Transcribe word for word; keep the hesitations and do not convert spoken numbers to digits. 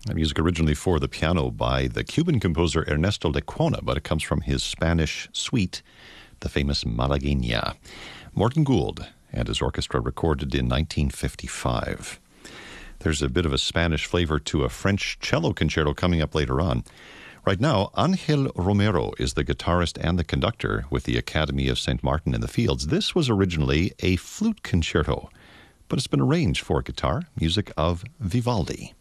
Music originally for the piano by the Cuban composer Ernesto Lecuona, but it comes from his Spanish suite, the famous Malagueña. Morton Gould and his orchestra, recorded in nineteen fifty-five. There's a bit of a Spanish flavor to a French cello concerto coming up later on. Right now, Angel Romero is the guitarist and the conductor with the Academy of Saint Martin in the Fields. This was originally a flute concerto, but it's been arranged for guitar, music of Vivaldi.